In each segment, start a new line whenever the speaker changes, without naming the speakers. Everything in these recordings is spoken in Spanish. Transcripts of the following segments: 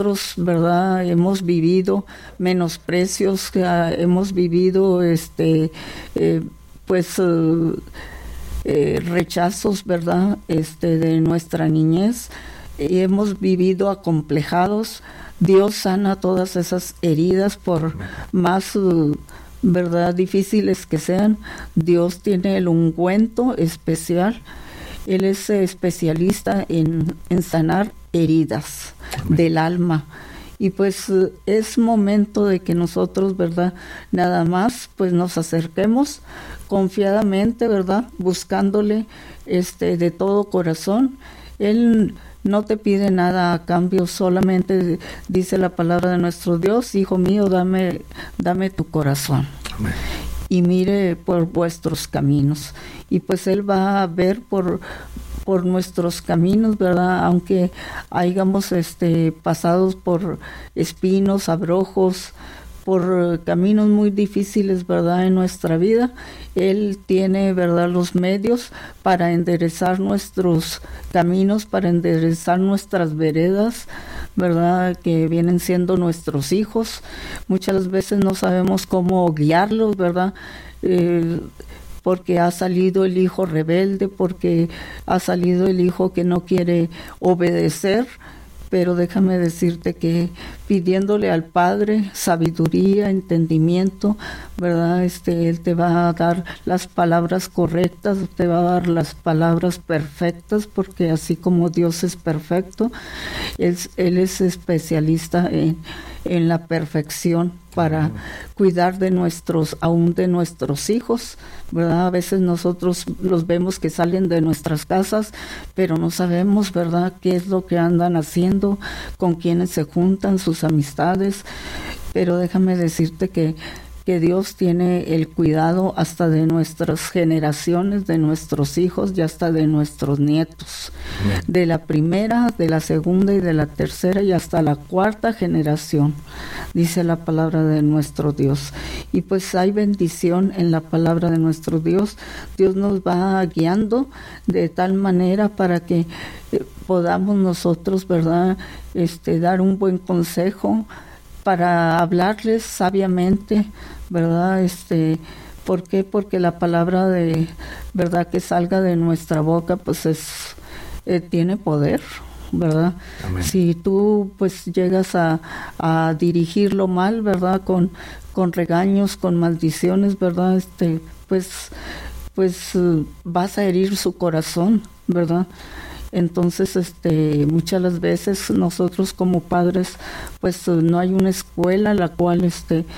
nosotros, ¿verdad? Hemos vivido menosprecios, hemos vivido rechazos, ¿verdad? De nuestra niñez, y hemos vivido acomplejados. Dios sana todas esas heridas, por más ¿verdad? Difíciles que sean. Dios tiene el ungüento especial. Él es especialista en sanar heridas del alma. Y pues es momento de que nosotros, ¿verdad? Nada más pues nos acerquemos confiadamente, ¿verdad? Buscándole de todo corazón. Él no te pide nada a cambio, solamente dice la palabra de nuestro Dios: hijo mío, dame tu corazón. Amén. Y mire por vuestros caminos. Y pues Él va a ver por nuestros caminos, ¿verdad? Aunque hayamos pasados por espinos, abrojos, por caminos muy difíciles, ¿verdad? En nuestra vida, Él tiene, ¿verdad?, los medios para enderezar nuestros caminos, para enderezar nuestras veredas, ¿verdad?, que vienen siendo nuestros hijos. Muchas veces no sabemos cómo guiarlos, ¿verdad? Porque ha salido el hijo rebelde, porque ha salido el hijo que no quiere obedecer. Pero déjame decirte que pidiéndole al Padre sabiduría, entendimiento, ¿verdad? Él te va a dar las palabras correctas, te va a dar las palabras perfectas, porque así como Dios es perfecto, Él es especialista en la perfección para cuidar de aún de nuestros hijos, ¿verdad? A veces nosotros los vemos que salen de nuestras casas, pero no sabemos, ¿verdad?, qué es lo que andan haciendo, con quiénes se juntan, sus amistades. Pero déjame decirte que Dios tiene el cuidado hasta de nuestras generaciones, de nuestros hijos y hasta de nuestros nietos. Bien. De la primera, de la segunda y de la tercera y hasta la cuarta generación, dice la palabra de nuestro Dios. Y pues hay bendición en la palabra de nuestro Dios. Dios nos va guiando de tal manera para que podamos nosotros, ¿verdad?, dar un buen consejo, para hablarles sabiamente, ¿verdad? ¿Por qué? Porque la palabra de verdad que salga de nuestra boca, pues tiene poder, ¿verdad? Amén. Si tú pues llegas a dirigirlo mal, ¿verdad?, con regaños, con maldiciones, ¿verdad? Pues vas a herir su corazón, ¿verdad? Entonces, muchas las veces nosotros como padres, pues no hay una escuela a la cual,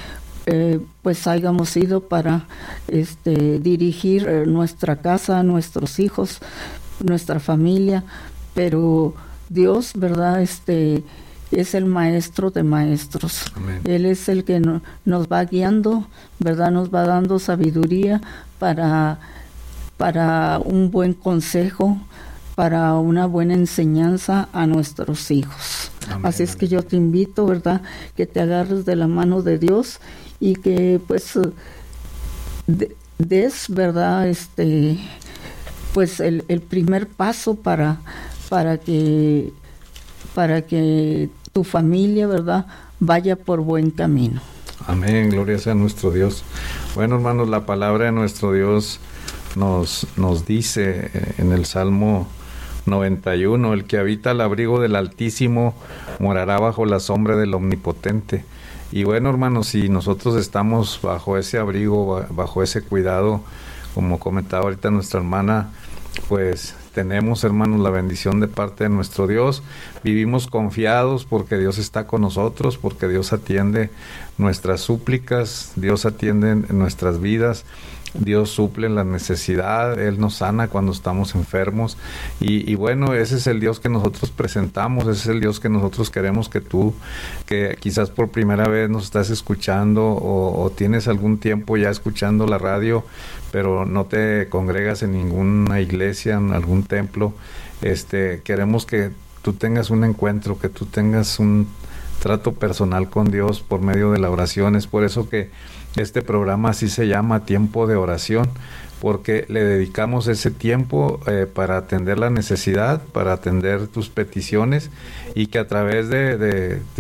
pues hayamos ido para, dirigir nuestra casa, nuestros hijos, nuestra familia, pero Dios, ¿verdad?, es el maestro de maestros. Amén. Él es el que nos va guiando, ¿verdad?, nos va dando sabiduría para un buen consejo, para una buena enseñanza a nuestros hijos. Amén. Así es que yo te invito, ¿verdad?, que te agarres de la mano de Dios y que pues des, ¿verdad?, pues el primer paso para que tu familia, ¿verdad?, vaya por buen camino.
Amén, gloria sea a nuestro Dios. Bueno, hermanos, la palabra de nuestro Dios nos dice en el Salmo 91, el que habita al abrigo del Altísimo morará bajo la sombra del Omnipotente. Y bueno, hermanos, si nosotros estamos bajo ese abrigo, bajo ese cuidado, como comentaba ahorita nuestra hermana, pues tenemos, hermanos, la bendición de parte de nuestro Dios. Vivimos confiados porque Dios está con nosotros, porque Dios atiende nuestras súplicas, Dios atiende nuestras vidas. Dios suple la necesidad, Él nos sana cuando estamos enfermos y bueno, ese es el Dios que nosotros presentamos, ese es el Dios que nosotros queremos que tú, que quizás por primera vez nos estás escuchando o tienes algún tiempo ya escuchando la radio, pero no te congregas en ninguna iglesia, en algún templo, queremos que tú tengas un encuentro, que tú tengas un trato personal con Dios por medio de la oración. Es por eso que este programa así se llama Tiempo de Oración, porque le dedicamos ese tiempo para atender la necesidad, para atender tus peticiones y que a través de